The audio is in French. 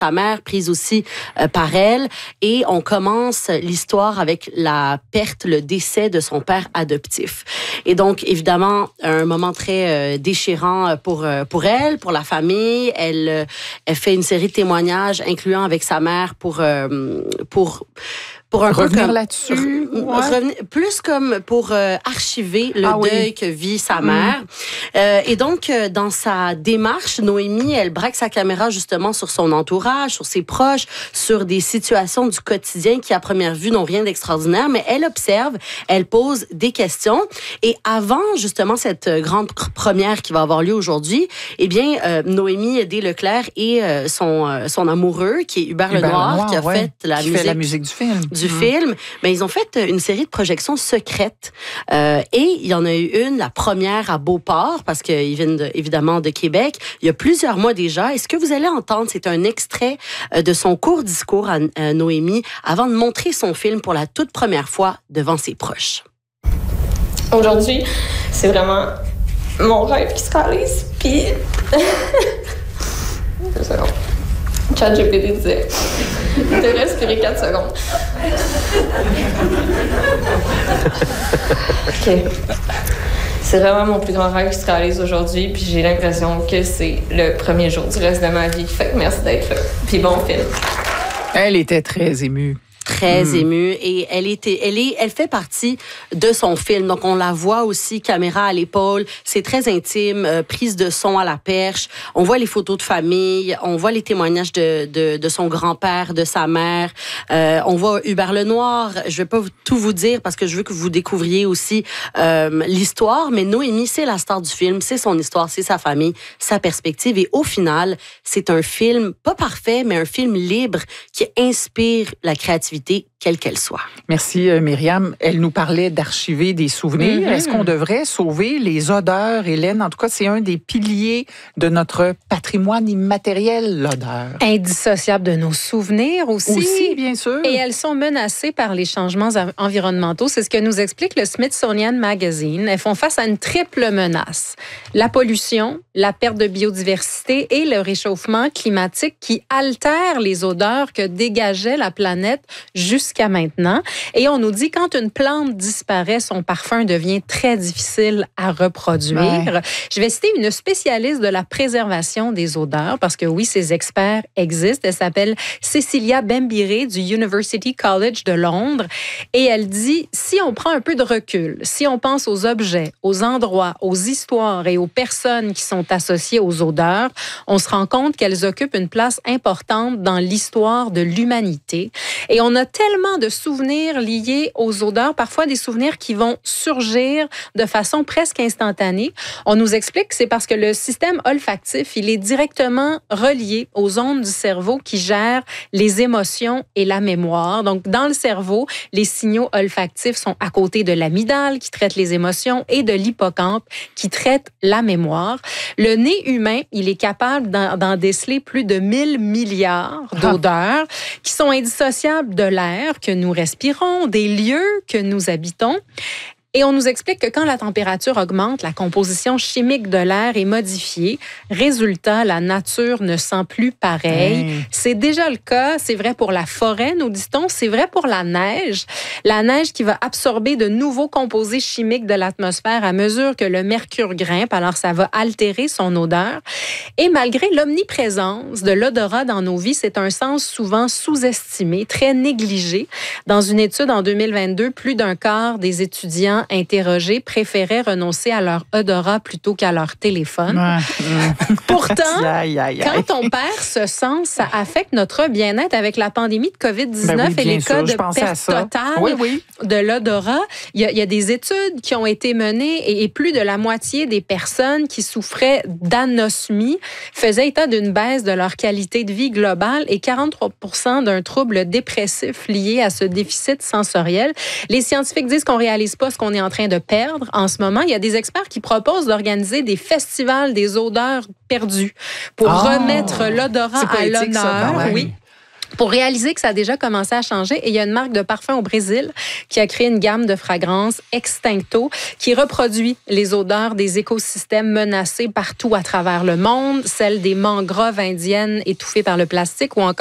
sa mère, prise aussi par elle. Et on commence l'histoire avec la perte, le décès de son père adoptif. Et donc, évidemment, un moment très déchirant pour elle, pour la famille. Elle fait une série de témoignages, incluant avec sa mère pour un revenir peu là-dessus, plus comme pour archiver le deuil que vit sa mère. Et donc, dans sa démarche, Noémie, elle braque sa caméra justement sur son entourage, sur ses proches, sur des situations du quotidien qui, à première vue, n'ont rien d'extraordinaire, mais elle observe, elle pose des questions. Et avant, justement, cette grande première qui va avoir lieu aujourd'hui, eh bien, Noémie Desleclerc et son amoureux, qui est Hubert Lenoir, qui a fait la musique du film. Mais ils ont fait une série de projections secrètes. Et il y en a eu une, la première à Beauport, parce qu'ils viennent évidemment de Québec, il y a plusieurs mois déjà. Et ce que vous allez entendre, c'est un extrait de son court discours à Noémie avant de montrer son film pour la toute première fois devant ses proches. Aujourd'hui, c'est vraiment mon rêve qui se réalise. Puis... ChatGPT disait de respirer 4 secondes. OK. C'est vraiment mon plus grand rêve qui se réalise aujourd'hui, puis j'ai l'impression que c'est le premier jour du reste de ma vie. Fait que merci d'être là. Puis bon film. Elle était très émue. Très émue, et elle fait partie de son film. Donc, on la voit aussi, caméra à l'épaule. C'est très intime, prise de son à la perche. On voit les photos de famille, on voit les témoignages de son grand-père, de sa mère. On voit Hubert Lenoir. Je vais pas tout vous dire parce que je veux que vous découvriez aussi l'histoire, mais Noémie, c'est la star du film, c'est son histoire, c'est sa famille, sa perspective. Et au final, c'est un film, pas parfait, mais un film libre qui inspire la créativité, quelle qu'elle soit. Merci, Myriam. Elle nous parlait d'archiver des souvenirs. Est-ce qu'on devrait sauver les odeurs, Hélène? En tout cas, c'est un des piliers de notre patrimoine immatériel, l'odeur. Indissociable de nos souvenirs aussi. Aussi, bien sûr. Et elles sont menacées par les changements environnementaux. C'est ce que nous explique le Smithsonian Magazine. Elles font face à une triple menace. La pollution, la perte de biodiversité et le réchauffement climatique qui altèrent les odeurs que dégageait la planète jusqu'à maintenant. Et on nous dit quand une plante disparaît, son parfum devient très difficile à reproduire. Ouais. Je vais citer une spécialiste de la préservation des odeurs parce que oui, ces experts existent. Elle s'appelle Cecilia Bembiré du University College de Londres et elle dit si on prend un peu de recul, si on pense aux objets, aux endroits, aux histoires et aux personnes qui sont associées aux odeurs, on se rend compte qu'elles occupent une place importante dans l'histoire de l'humanité. Et on a tellement de souvenirs liés aux odeurs, parfois des souvenirs qui vont surgir de façon presque instantanée. On nous explique que c'est parce que le système olfactif, il est directement relié aux ondes du cerveau qui gèrent les émotions et la mémoire. Donc, dans le cerveau, les signaux olfactifs sont à côté de l'amygdale qui traite les émotions et de l'hippocampe qui traite la mémoire. Le nez humain, il est capable d'en déceler plus de 1000 milliards d'odeurs qui sont indissociables de l'air que nous respirons, des lieux que nous habitons. Et on nous explique que quand la température augmente, la composition chimique de l'air est modifiée. Résultat, la nature ne sent plus pareil. C'est déjà le cas. C'est vrai pour la forêt, nous dit-on. C'est vrai pour la neige. La neige qui va absorber de nouveaux composés chimiques de l'atmosphère à mesure que le mercure grimpe. Alors, ça va altérer son odeur. Et malgré l'omniprésence de l'odorat dans nos vies, c'est un sens souvent sous-estimé, très négligé. Dans une étude en 2022, plus d'un quart des étudiants interrogés préféraient renoncer à leur odorat plutôt qu'à leur téléphone. Pourtant, quand on perd ce sens, ça affecte notre bien-être avec la pandémie de COVID-19 et les cas de perte totale de l'odorat. Il y a des études qui ont été menées et plus de la moitié des personnes qui souffraient d'anosmie faisaient état d'une baisse de leur qualité de vie globale et 43% d'un trouble dépressif lié à ce déficit sensoriel. Les scientifiques disent qu'on ne réalise pas ce qu'on est en train de perdre en ce moment. Il y a des experts qui proposent d'organiser des festivals des odeurs perdues pour remettre l'odorat à l'honneur. Oui. pour réaliser que ça a déjà commencé à changer. Et il y a une marque de parfum au Brésil qui a créé une gamme de fragrances Extincto qui reproduit les odeurs des écosystèmes menacés partout à travers le monde, celles des mangroves indiennes étouffées par le plastique ou encore